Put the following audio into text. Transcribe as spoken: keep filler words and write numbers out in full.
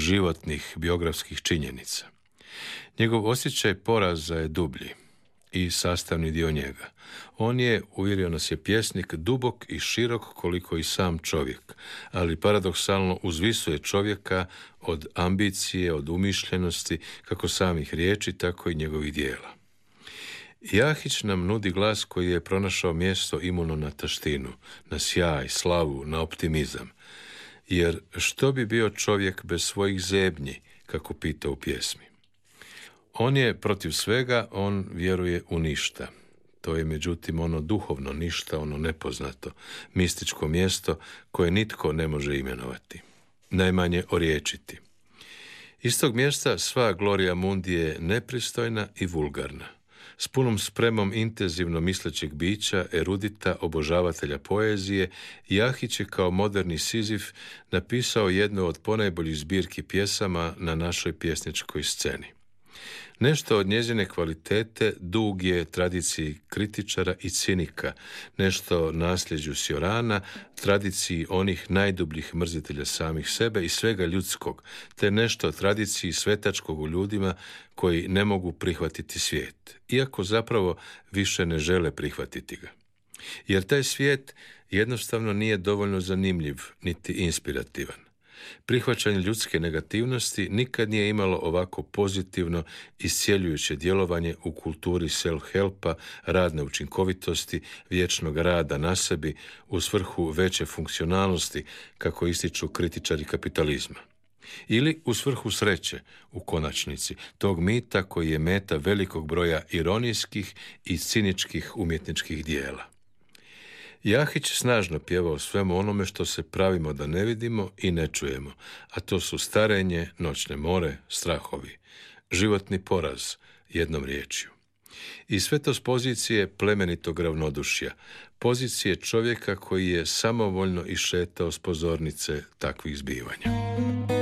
životnih biografskih činjenica. Njegov osjećaj poraza je dublji i sastavni dio njega. On je, uvjerio nas je pjesnik, dubok i širok koliko i sam čovjek, ali paradoksalno uzvisuje čovjeka od ambicije, od umišljenosti, kako samih riječi, tako i njegovih dijela. Jahić nam nudi glas koji je pronašao mjesto imuno na taštinu, na sjaj, slavu, na optimizam. Jer što bi bio čovjek bez svojih zebnji, kako pita u pjesmi? On je protiv svega, on vjeruje u ništa. To je međutim ono duhovno ništa, ono nepoznato, mističko mjesto koje nitko ne može imenovati, najmanje oriječiti. Iz tog mjesta sva Gloria Mundi je nepristojna i vulgarna. S punom spremom intenzivno mislećeg bića, erudita, obožavatelja poezije, Jahić je kao moderni Sizif napisao jednu od ponajboljih zbirki pjesama na našoj pjesničkoj sceni. Nešto od njezine kvalitete dug je tradiciji kritičara i cinika, nešto nasljeđu Syorana, tradiciji onih najdubljih mrzitelja samih sebe i svega ljudskog, te nešto tradiciji svetačkog u ljudima koji ne mogu prihvatiti svijet, iako zapravo više ne žele prihvatiti ga. Jer taj svijet jednostavno nije dovoljno zanimljiv niti inspirativan. Prihvaćanje ljudske negativnosti nikad nije imalo ovako pozitivno iscjeljujuće djelovanje u kulturi self-helpa, radne učinkovitosti, vječnog rada na sebi u svrhu veće funkcionalnosti, kako ističu kritičari kapitalizma. Ili u svrhu sreće, u konačnici, tog mita koji je meta velikog broja ironijskih i ciničkih umjetničkih dijela. Jahić snažno pjeva o svemu onome što se pravimo da ne vidimo i ne čujemo, a to su starenje, noćne more, strahovi, životni poraz, jednom riječju. I sve to s pozicije plemenitog ravnodušja, pozicije čovjeka koji je samovoljno išetao s pozornice takvih zbivanja.